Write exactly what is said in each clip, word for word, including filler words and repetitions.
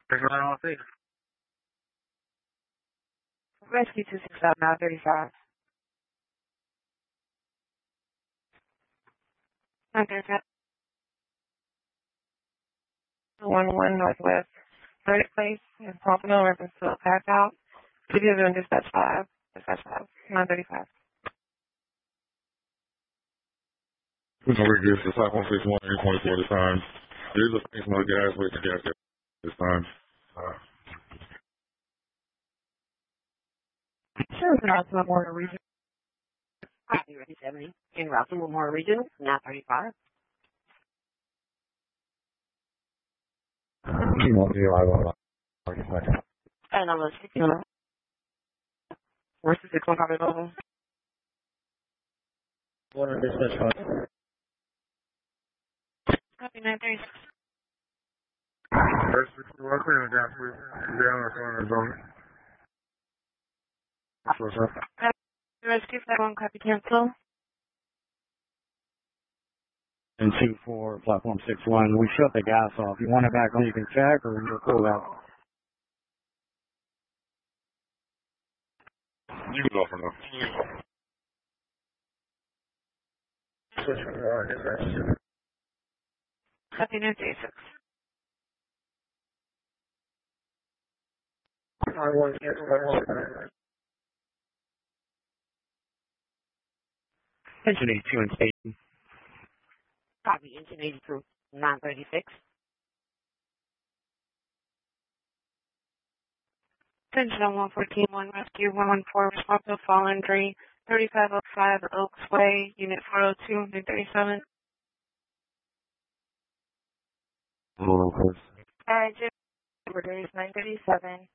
Rescue two six seven nine thirty-five. nine thirty-five. one one Northwest third Place in Pompano, reference to a pass out. Could you have dispatch five? Dispatch five. nine thirty-five. We can reduce the five one six one eight twenty-four this time. There's a face no gas with the gas this time. Uh, Sure, it's not Memorial Region. Copy, ready seventy. In route to Memorial Region, nine thirty-five. you want to be alive on a second. And I'm listening. Where's the six one copy level? Water dispatch five. Copy nine thirty-six. First, we're clear down, please. Down in front of the zone. What's up? Rescue five one copy cancel. And two four platform six one. We shut the gas off. You want it back on? You can check, or you're cool out. You can go for now. Copy nine thirty-six. I want to get one. Engine eighty-two and station. Copy engine eighty-two. nine thirty-six. Attention one fourteen one rescue one one four responsible fall injury thirty-five oh five Oaks Way, unit four oh two, nine thirty-seven. Hello, please. Uh, Jim, order is nine thirty-seven.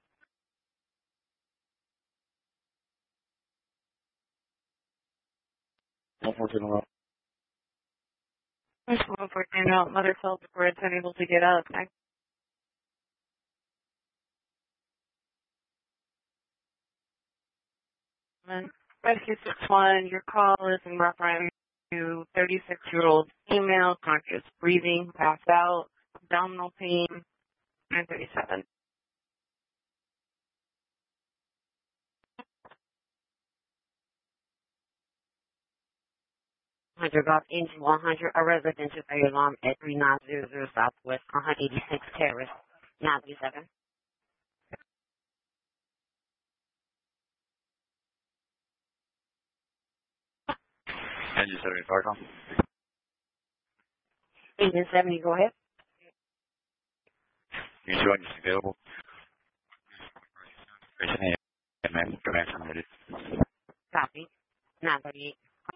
one fourteen around. There's one fourteen out. Mother felt the birds unable to get up. Rescue six one, your call is in reference to thirty-six-year-old female, conscious breathing, passed out, abdominal pain, nine thirty-seven. one hundred off engine one hundred, a residential fire alarm at three nine zero zero Southwest one eighty-six Terrace, nine thirty-seven. Engine seventy-five, call. Engine seventy, go ahead. Engine two engines available. Raising hand, man. Command terminated. Copy. nine thirty-eight.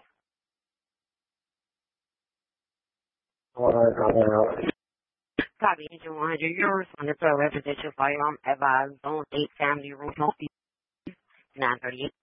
Copy. Engine one hundred, you're responding to a residential firearm advised zone eight family room, nine thirty-eight.